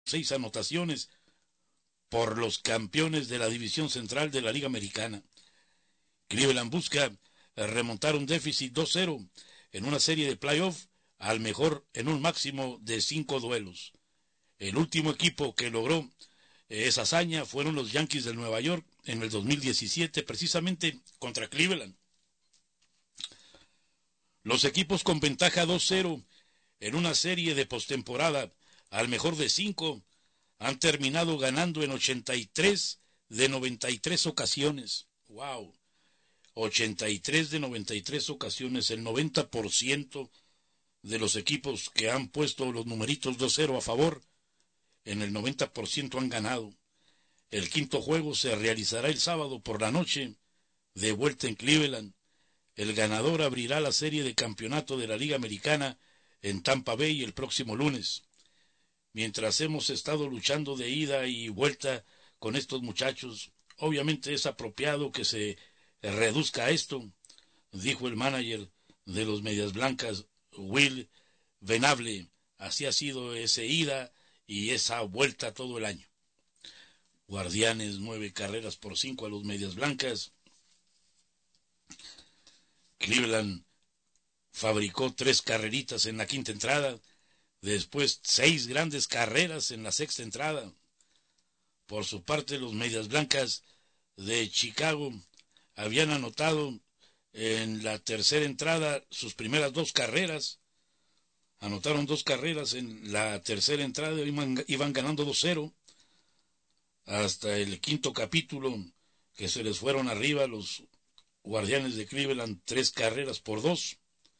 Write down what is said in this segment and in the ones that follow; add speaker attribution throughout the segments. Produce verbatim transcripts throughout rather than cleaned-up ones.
Speaker 1: seis anotaciones por los campeones de la división central de la Liga Americana. Cleveland busca remontar un déficit dos cero en una serie de playoff, al mejor en un máximo de cinco duelos. El último equipo que logró esa hazaña fueron los Yankees de Nueva York en el dos mil diecisiete, precisamente contra Cleveland. Los equipos con ventaja dos cero en una serie de postemporada, al mejor de cinco, han terminado ganando en ochenta y tres de noventa y tres ocasiones. ¡Wow! ochenta y tres de noventa y tres ocasiones, el noventa por ciento de los equipos que han puesto los numeritos dos cero a favor, en el noventa por ciento han ganado. El quinto juego se realizará el sábado por la noche, de vuelta en Cleveland. El ganador abrirá la serie de campeonato de la Liga Americana en Tampa Bay el próximo lunes. Mientras hemos estado luchando de ida y vuelta con estos muchachos, obviamente es apropiado que se reduzca a esto, dijo el manager de los Medias Blancas, Will Venable. Así ha sido esa ida y esa vuelta todo el año. Guardianes nueve carreras por cinco a los Medias Blancas. Cleveland fabricó tres carreritas en la quinta entrada, después seis grandes carreras en la sexta entrada. Por su parte, los Medias Blancas de Chicago habían anotado en la tercera entrada sus primeras dos carreras. Anotaron dos carreras en la tercera entrada, iban, iban ganando dos cero. Hasta el quinto capítulo, que se les fueron arriba los Guardianes de Cleveland, tres carreras por dos.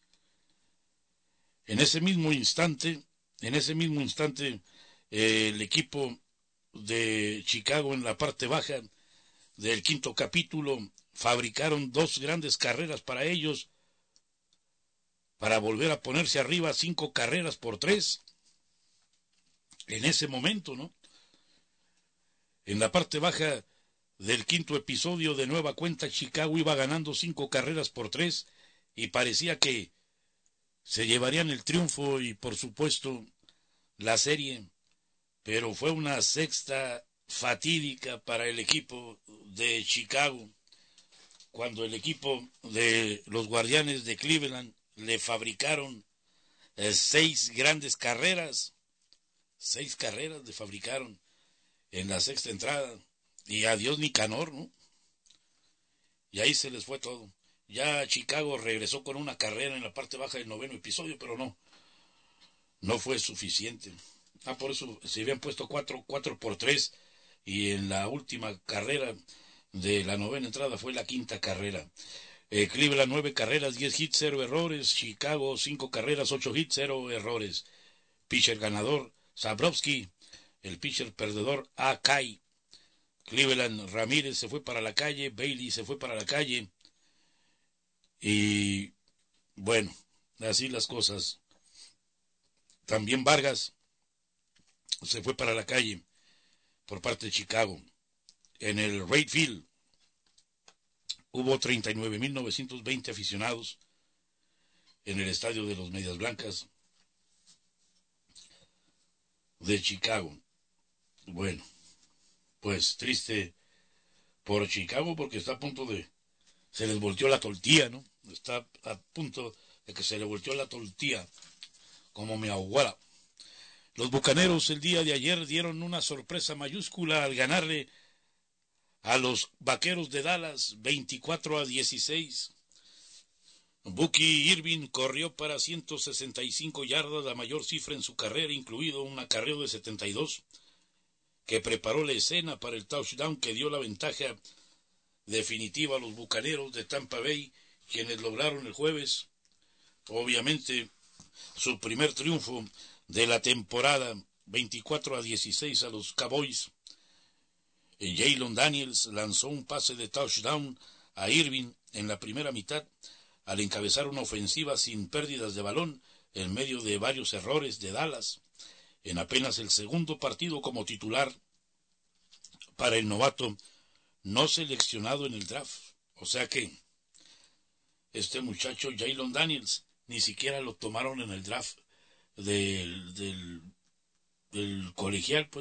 Speaker 1: En ese mismo instante, en ese mismo instante, eh, el equipo de Chicago en la parte baja del quinto capítulo fabricaron dos grandes carreras para ellos, para volver a ponerse arriba cinco carreras por tres. En ese momento, ¿no? En la parte baja del quinto episodio, de nueva cuenta, Chicago iba ganando cinco carreras por tres y parecía que se llevarían el triunfo y, por supuesto, la serie. Pero fue una sexta fatídica para el equipo de Chicago, cuando el equipo de los Guardianes de Cleveland le fabricaron eh, seis grandes carreras. Seis carreras le fabricaron en la sexta entrada. Y adiós Nicanor, ¿no? Y ahí se les fue todo. Ya Chicago regresó con una carrera en la parte baja del noveno episodio, pero no, no fue suficiente. Ah, por eso se habían puesto cuatro, cuatro por tres, y en la última carrera de la novena entrada fue la quinta carrera. Eh, Cleveland nueve carreras, diez hits, cero errores. Chicago cinco carreras, ocho hits, cero errores. Pitcher ganador, Zabrowski. El pitcher perdedor, Akai. Cleveland, Ramírez se fue para la calle, Bailey se fue para la calle. Y bueno, así las cosas. También Vargas se fue para la calle por parte de Chicago. En el Wright Field hubo treinta y nueve mil novecientos veinte aficionados en el estadio de los Medias Blancas de Chicago. Bueno, pues triste por Chicago, porque está a punto de... se les volteó la tortilla, ¿no? Está a punto de que se le volteó la tortilla, como mi abuela. Los Bucaneros el día de ayer dieron una sorpresa mayúscula al ganarle a los Vaqueros de Dallas veinticuatro a dieciséis. Bucky Irving corrió para ciento sesenta y cinco yardas, la mayor cifra en su carrera, incluido un acarreo de setenta y dos, que preparó la escena para el touchdown que dio la ventaja definitiva a los Bucaneros de Tampa Bay, quienes lograron el jueves, obviamente, su primer triunfo de la temporada, veinticuatro a dieciséis a los Cowboys. Jaylon Daniels lanzó un pase de touchdown a Irving en la primera mitad, al encabezar una ofensiva sin pérdidas de balón en medio de varios errores de Dallas, en apenas el segundo partido como titular para el novato no seleccionado en el draft. O sea que este muchacho Jaylon Daniels ni siquiera lo tomaron en el draft del, del del colegial, pues.